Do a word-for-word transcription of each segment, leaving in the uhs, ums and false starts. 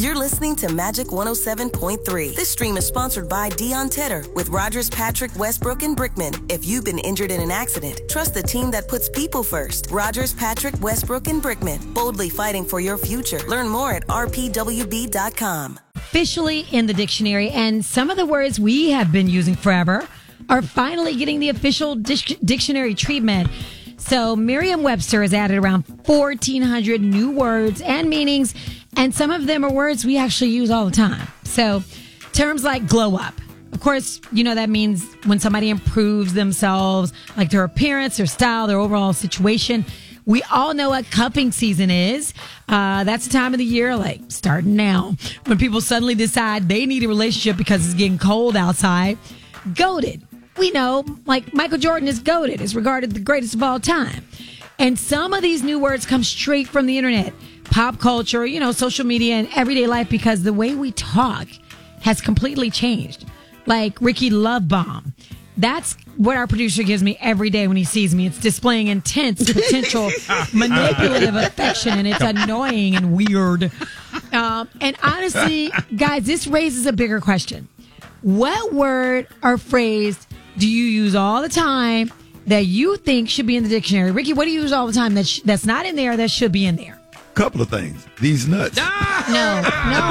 You're listening to Magic one oh seven point three. This stream is sponsored by Dion Tedder with Rogers, Patrick, Westbrook, and Brickman. If you've been injured in an accident, trust the team that puts people first. Rogers, Patrick, Westbrook, and Brickman. Boldly fighting for your future. Learn more at r p w b dot com. Officially in the dictionary, and some of the words we have been using forever are finally getting the official dic- dictionary treatment. So Merriam-Webster has added around fourteen hundred new words and meanings, and some of them are words we actually use all the time. So terms like glow up. Of course, you know that means when somebody improves themselves, like their appearance, their style, their overall situation. We all know what cupping season is. Uh, that's the time of the year, like starting now, when people suddenly decide they need a relationship because it's getting cold outside. Goated. We know, like Michael Jordan is goated, is regarded the greatest of all time. And some of these new words come straight from the internet, pop culture, you know, social media, and everyday life, because the way we talk has completely changed. Like Ricky Love Bomb. That's what our producer gives me every day when he sees me. It's displaying intense potential manipulative affection, and it's annoying and weird. Um, and honestly, guys, this raises a bigger question. What word or phrase do you use all the time that you think should be in the dictionary? Ricky, what do you use all the time that sh- that's not in there that should be in there? Couple of things. These nuts. No,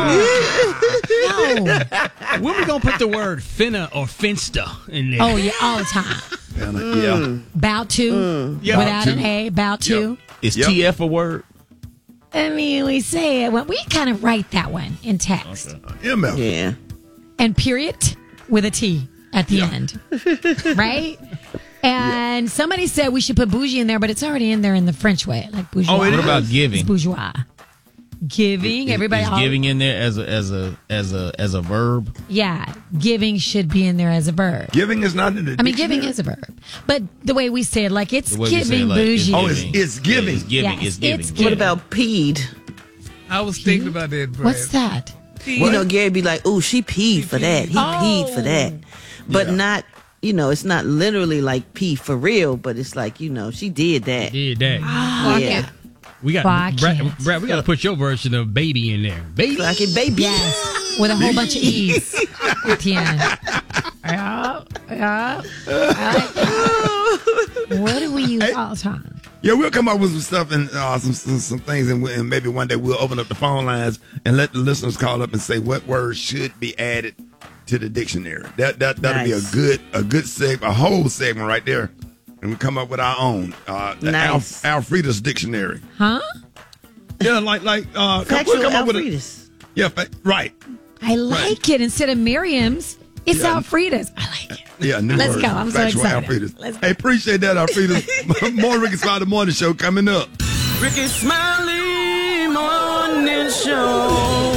no, no. When we gonna put the word finna or finsta in there? Oh yeah, all the time. Mm. Yeah. About to, Mm. Yep. without About an to. A, about to. Yep. Is Yep. T F a word? I mean, we say it. Well, we kind of write that one in text. M F. Yeah. And period with a T at the Yeah. end. Right? And somebody said we should put bougie in there, but it's already in there in the French way, like bourgeois. Oh, it is? What about giving? It's bourgeois. Giving, Is- everybody. is all- giving in there as a as a as a as a verb. Yeah, giving should be in there as a verb. Giving is not in the I mean, dictionary? giving is a verb, but the way we say it, like it's The way we say giving it, like, it's bougie. Oh, it's, it's giving. Yeah, it's giving. Yes, it's giving. it's giving. What about peed? I was thinking about that, Brad. What's that? You know, Gary be like, "Ooh, she peed for that. He peed for that," but Yeah. not. You know, it's not literally like pee for real, but it's like, you know, she did that. Did that? Yeah. We got Well, I Brad, can't. Brad, we got to put your version of baby in there. Baby. Like it, baby. Yes, with a whole bunch of E's at the end. Yeah, yeah. What do we use all the time? Yeah, we'll come up with some stuff and uh, some, some some things, and, we, and maybe one day we'll open up the phone lines and let the listeners call up and say what words should be added to the dictionary. That that that'll Nice. be a good a good seg a whole segment right there, and we come up with our own uh, the Nice. Al, Alfreda's dictionary. Huh? Yeah, like like uh, come, Factual we'll come up with a, Alfreda's. yeah, fa- right. I like it. Instead of Miriam's, it's Yeah. Alfreda's. I like it. Yeah, new Let's words. go. I'm so Factual excited. Alfreda's. Let's go. Hey, appreciate that, Alfreda's. More Ricky Smiley Morning Show coming up. Ricky Smiley Morning Show.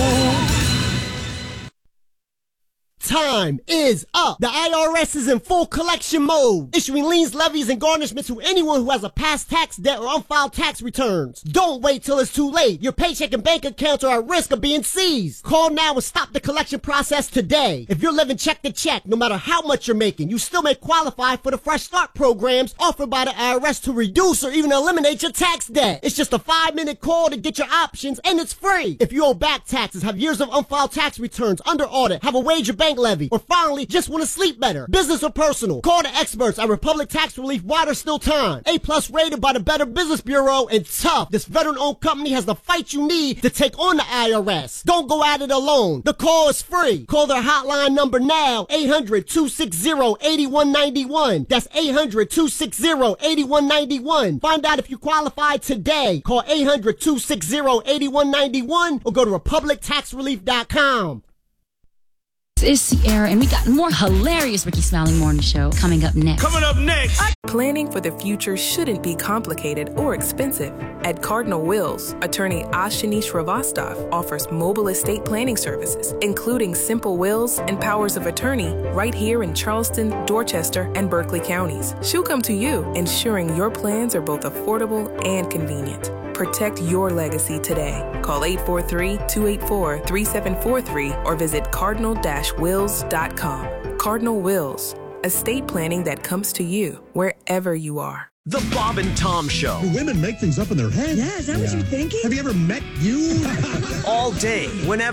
Time is up. The I R S is in full collection mode, issuing liens, levies, and garnishments to anyone who has a past tax debt or unfiled tax returns. Don't wait till it's too late. Your paycheck and bank accounts are at risk of being seized. Call now and stop the collection process today. If you're living check to check, no matter how much you're making, you still may qualify for the Fresh Start programs offered by the I R S to reduce or even eliminate your tax debt. It's just a five-minute call to get your options, and it's free. If you owe back taxes, have years of unfiled tax returns, under audit, have a wage or bank levy, or finally just want to sleep better, business or personal, call the experts at Republic Tax Relief while there's still time. A plus rated by the Better Business Bureau, and tough. This veteran-owned company has the fight you need to take on the I R S. Don't go at it alone. The call is free. Call their hotline number now, eight hundred, two six zero, eight one nine one. That's eight hundred, two six zero, eight one nine one. Find out if you qualify today. Call eight hundred, two six zero, eight one nine one or go to republic tax relief dot com. It's Sierra, and we got more hilarious Ricky Smiley Morning Show coming up next. Coming up next. Planning for the future shouldn't be complicated or expensive. At Cardinal Wills, attorney Ashini Shrivastava offers mobile estate planning services, including simple wills and powers of attorney right here in Charleston, Dorchester, and Berkeley counties. She'll come to you, ensuring your plans are both affordable and convenient. Protect your legacy today. Call eight four three, two eight four, three seven four three or visit cardinal dash wills dot com. Cardinal Wills, estate planning that comes to you wherever you are. The Bob and Tom Show. Do women make things up in their heads? Yeah, is that what you're thinking? Have you ever met you? All day, whenever.